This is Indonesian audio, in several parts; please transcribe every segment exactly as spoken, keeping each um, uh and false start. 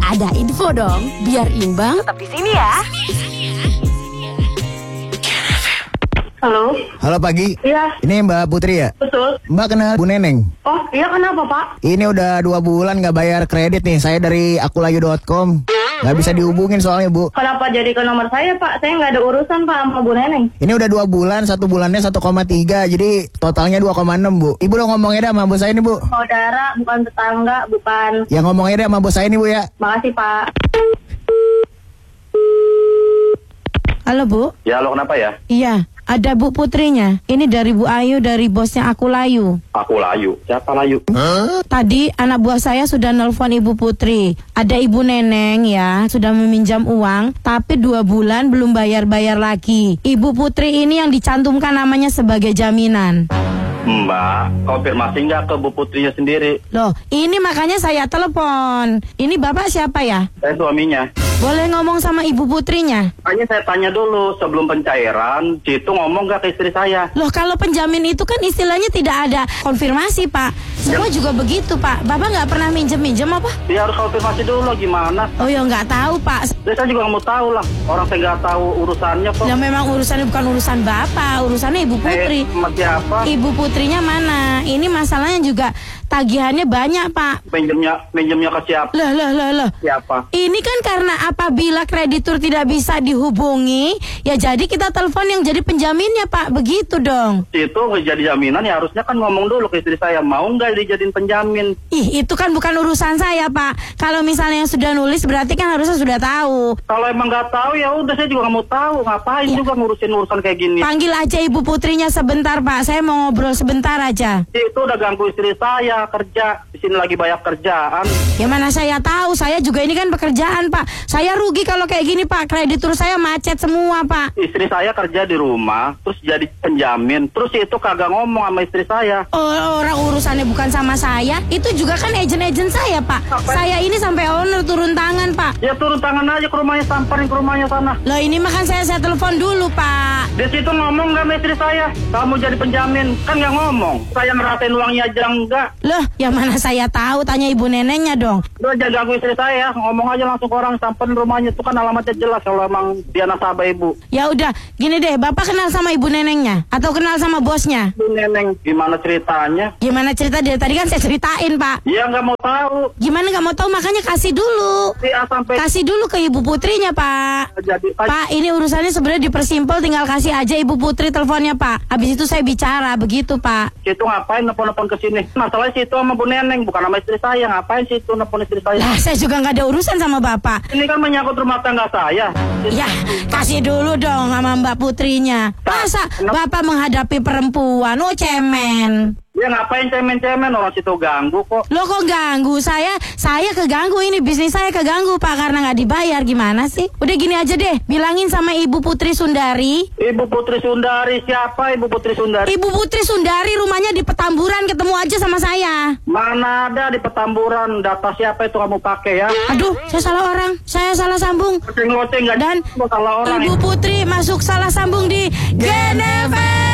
Ada info dong, biar imbang. Tetap di sini ya. Halo. Halo pagi. Iya. Ini Mbak Putri ya? Betul. Mbak kenal Bu Neneng? Oh iya, kenapa Pak? Ini udah dua bulan gak bayar kredit nih. Saya dari akulayu dot com. Gak bisa dihubungin soalnya Bu. Kenapa jadi ke nomor saya Pak? Saya nggak ada urusan Pak sama Bu Neneng. Ini udah dua bulan, satu bulannya satu koma tiga. Jadi totalnya dua koma enam Bu. Ibu udah ngomongnya dah sama bos saya nih Bu. Saudara, bukan tetangga, bukan. Ya ngomongnya dah sama bos saya nih Bu ya. Makasih Pak. Halo Bu. Ya, lo kenapa ya? Iya, ada Bu Putrinya. Ini dari Bu Ayu, dari bosnya Aku Layu. Aku Layu. Siapa Layu? Huh? Tadi anak buah saya sudah nelpon Ibu Putri. Ada Ibu Neneng ya, sudah meminjam uang, tapi dua bulan belum bayar-bayar lagi. Ibu Putri ini yang dicantumkan namanya sebagai jaminan. Mbak, konfirmasi nggak ke Bu Putrinya sendiri? Loh, ini makanya saya telepon. Ini Bapak siapa ya? Saya suaminya. Boleh ngomong sama Ibu Putrinya? Hanya saya tanya dulu, sebelum pencairan, Citu ngomong nggak ke istri saya? Loh, kalau penjamin itu kan istilahnya tidak ada konfirmasi, Pak. Semua juga begitu, Pak. Bapak nggak pernah minjem-minjem apa? Dia harus konfirmasi dulu gimana. Oh ya, nggak tahu, Pak. Ya, saya juga nggak mau tahu lah. Orang saya nggak tahu urusannya kok. Ya memang urusannya bukan urusan Bapak, urusannya Ibu Putri. Eh, sama siapa? Ibu Putrinya mana? Ini masalahnya juga tagihannya banyak, Pak. Pinjemnya, pinjemnya ke siapa? Lah, lah, lah, lah. Siapa? Ini kan karena apabila kreditur tidak bisa dihubungi, ya jadi kita telepon yang jadi penjaminnya, Pak. Begitu dong. Itu jadi jaminan ya harusnya kan ngomong dulu ke istri saya. Mau nggak dijadiin penjamin? Ih, itu kan bukan urusan saya, Pak. Kalau misalnya yang sudah nulis berarti kan harusnya sudah tahu. Kalau emang nggak tahu ya udah, saya juga nggak mau tahu. Ngapain Ya. juga ngurusin urusan kayak gini? Panggil aja Ibu Putrinya sebentar, Pak. Saya mau ngobrol sebentar aja. Itu udah ganggu istri saya kerja. Di sini lagi banyak kerjaan. Ya mana saya tahu, saya juga ini kan pekerjaan, Pak. Saya rugi kalau kayak gini, Pak. Kreditur saya macet semua, Pak. Istri saya kerja di rumah, terus jadi penjamin. Terus itu kagak ngomong sama istri saya. Oh, orang urusannya bukan sama saya. Itu juga kan agent-agent saya, Pak. Apa? Saya ini sampai owner turun tangan, Pak. Ya turun tangan aja ke rumahnya, samperin ke rumahnya sana. Loh, ini mah kan saya saya telepon dulu, Pak. Di situ ngomong nggak sama istri saya? Kamu jadi penjamin, kan nggak ngomong. Saya ngerasain uangnya aja enggak. Loh, yang mana saya tahu, tanya Ibu Nenengnya dong. Udah jangan ganggu istri saya, ngomong aja langsung ke orang, samperin rumahnya. Itu kan alamatnya jelas kalau emang dia nasabah ibu. Ya udah, gini deh, Bapak kenal sama Ibu Nenengnya? Atau kenal sama bosnya? Bu Neneng, gimana ceritanya? Gimana cerita dari tadi kan saya ceritain, Pak. Ya nggak mau tahu. Gimana nggak mau tahu, makanya kasih dulu. Si A sampai Kasih dulu ke Ibu Putrinya, Pak. jadi Pak, ini urusannya sebenarnya dipersimpel, tinggal kasih aja Ibu Putri teleponnya, Pak. Habis itu saya bicara, begitu, Pak. situ ngapain nelpon-nelpon ke sini? Masalahnya situ sama Bu Neneng, bukan sama istri saya. Ngapain situ nelpon istri saya? Lah, saya juga nggak ada urusan sama Bapak. Ini kan menyangkut rumah tangga saya. Ya, kasih dulu dong sama Mbak Putrinya. Masa Bapak menghadapi perempuan, oh cemen. Ya ngapain cemen-cemen, orang situ ganggu kok. Loh kok ganggu? Saya saya keganggu, ini bisnis saya keganggu, Pak, karena nggak dibayar. Gimana sih? Udah gini aja deh, bilangin sama Ibu Putri Sundari. Ibu Putri Sundari, siapa Ibu Putri Sundari? Ibu Putri Sundari rumahnya di Petamburan, ketemu aja sama saya. Mana ada di Petamburan, data siapa itu kamu pakai ya? Aduh, saya salah orang, saya salah sambung. Ngoceng-ngoceng nggak Dan salah orang. Ibu Putri masuk salah sambung di Geneva.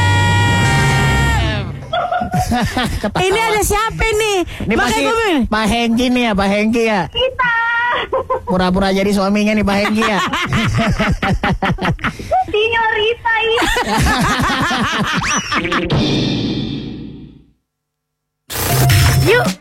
Ini ada siapa nih? Ini pasti Pak Hengki nih ya, Pak Hengki ya. Kita. Pura-pura jadi suaminya nih Pak Hengki ya. Sinyorita ini. Yuk